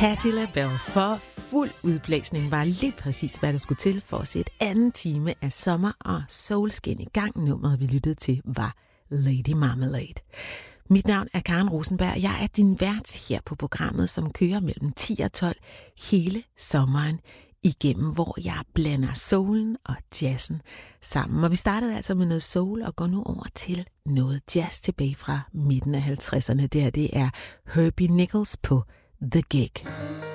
Patti LaBelle for fuld udblæsning var lige præcis, hvad der skulle til for at sætte anden time af sommer og soulskin i gang. Nummeret, vi lyttede til, var Lady Marmalade. Mit navn er Karen Rosenberg. Jeg er din vært her på programmet, som kører mellem 10 og 12 hele sommeren igennem, hvor jeg blander soulen og jazzen sammen. Og vi startede altså med noget soul og går nu over til noget jazz tilbage fra midten af 50'erne. Det er Herbie Nichols på The Gig.